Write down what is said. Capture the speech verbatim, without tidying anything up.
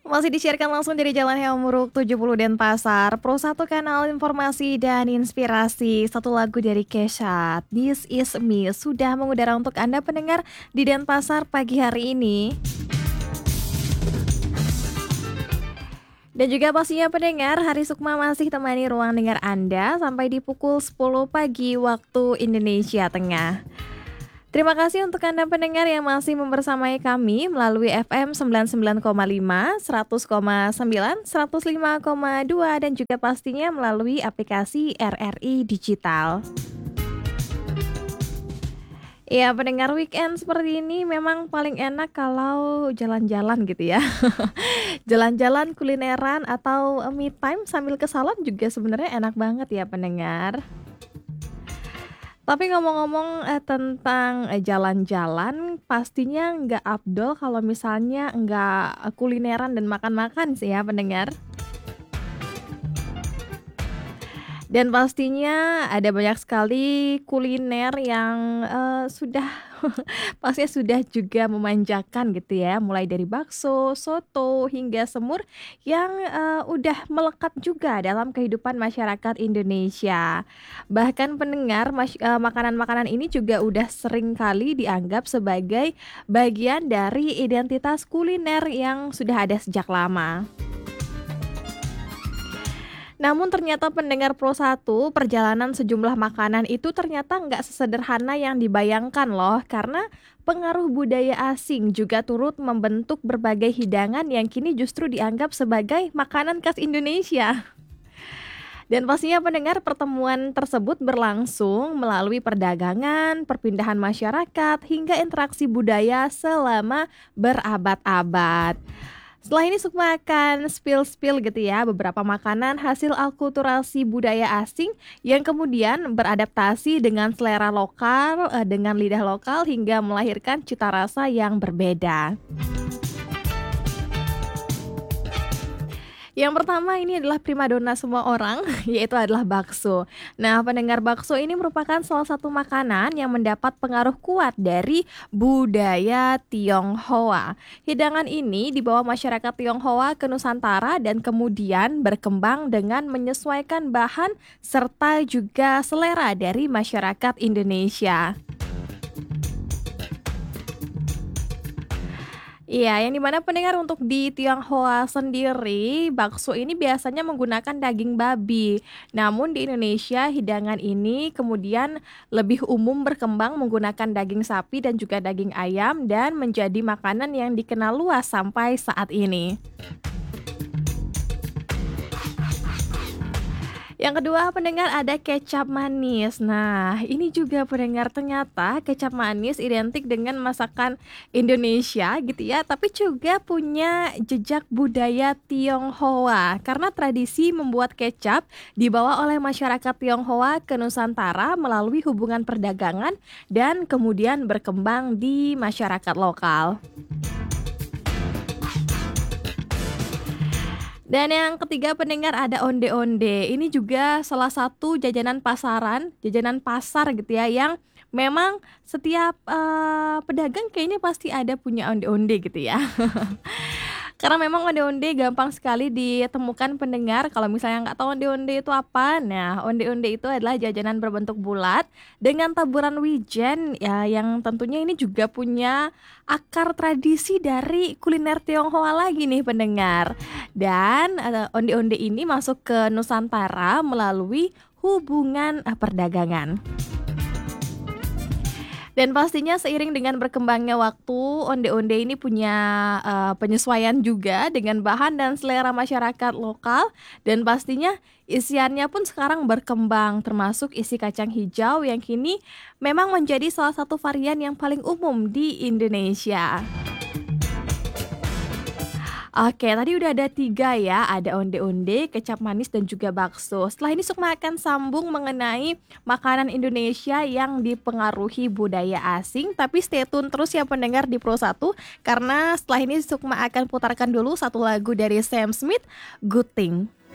Masih disiarkan langsung dari Jalan Heomuruk tujuh puluh Denpasar, Pro satu kanal informasi dan inspirasi. Satu lagu dari Kesha, This Is Me, sudah mengudara untuk Anda pendengar di Denpasar pagi hari ini. Dan juga pastinya pendengar, Hari Sukma masih temani ruang dengar Anda sampai di pukul sepuluh pagi waktu Indonesia Tengah. Terima kasih untuk Anda pendengar yang masih membersamai kami melalui F M sembilan puluh sembilan koma lima, seratus koma sembilan, seratus lima koma dua dan juga pastinya melalui aplikasi R R I Digital. Ya, pendengar, weekend seperti ini memang paling enak kalau jalan-jalan gitu ya. Jalan-jalan, kulineran, atau me time sambil ke salon juga sebenarnya enak banget ya pendengar. Tapi ngomong-ngomong, eee, tentang, eee, jalan-jalan, pastinya nggak afdol kalau misalnya nggak, eee, kulineran dan makan-makan sih ya pendengar. Dan pastinya ada banyak sekali kuliner yang, eee, sudah pastinya sudah juga memanjakan gitu ya, mulai dari bakso, soto, hingga semur yang, eee, udah melekat juga dalam kehidupan masyarakat Indonesia. Bahkan pendengar, masy eee, makanan-makanan ini juga udah sering kali dianggap sebagai bagian dari identitas kuliner yang sudah ada sejak lama. Namun ternyata pendengar Pro satu, perjalanan sejumlah makanan itu ternyata nggak sesederhana yang dibayangkan loh, karena pengaruh budaya asing juga turut membentuk berbagai hidangan yang kini justru dianggap sebagai makanan khas Indonesia. Dan pastinya pendengar, pertemuan tersebut berlangsung melalui perdagangan, perpindahan masyarakat, hingga interaksi budaya selama berabad-abad. Setelah ini Sukma akan spill-spill gitu ya beberapa makanan hasil akulturasi budaya asing yang kemudian beradaptasi dengan selera lokal, eh, dengan lidah lokal hingga melahirkan cita rasa yang berbeda. Yang pertama ini adalah primadona semua orang, yaitu adalah bakso. Nah, pendengar, bakso ini merupakan salah satu makanan yang mendapat pengaruh kuat dari budaya Tionghoa. Hidangan ini dibawa masyarakat Tionghoa ke Nusantara dan kemudian berkembang dengan menyesuaikan bahan serta juga selera dari masyarakat Indonesia. Iya, yang dimana pendengar, untuk di Tionghoa sendiri, bakso ini biasanya menggunakan daging babi. Namun di Indonesia, hidangan ini kemudian lebih umum berkembang menggunakan daging sapi dan juga daging ayam dan menjadi makanan yang dikenal luas sampai saat ini. Yang kedua pendengar, ada kecap manis. Nah, ini juga pendengar, ternyata kecap manis identik dengan masakan Indonesia gitu ya, tapi juga punya jejak budaya Tionghoa. Karena tradisi membuat kecap dibawa oleh masyarakat Tionghoa ke Nusantara melalui hubungan perdagangan dan kemudian berkembang di masyarakat lokal. Dan yang ketiga pendengar, ada onde-onde. Ini juga salah satu jajanan pasaran, jajanan pasar gitu ya, yang memang setiap, eee, pedagang kayaknya pasti ada punya onde-onde gitu ya. Karena memang onde-onde gampang sekali ditemukan pendengar. Kalau misalnya nggak tahu onde-onde itu apa, nah onde-onde itu adalah jajanan berbentuk bulat dengan taburan wijen ya, yang tentunya ini juga punya akar tradisi dari kuliner Tionghoa lagi nih pendengar. Dan eee, onde-onde ini masuk ke Nusantara melalui hubungan, eee, perdagangan. Dan pastinya seiring dengan berkembangnya waktu, onde-onde ini punya, eee, penyesuaian juga dengan bahan dan selera masyarakat lokal, dan pastinya isiannya pun sekarang berkembang, termasuk isi kacang hijau yang kini memang menjadi salah satu varian yang paling umum di Indonesia. Oke, tadi udah ada tiga ya, ada onde-onde, kecap manis, dan juga bakso. Setelah ini Sukma akan sambung mengenai makanan Indonesia yang dipengaruhi budaya asing, tapi stay tune terus ya pendengar di Pro satu, karena setelah ini Sukma akan putarkan dulu satu lagu dari Sam Smith, Good Thing.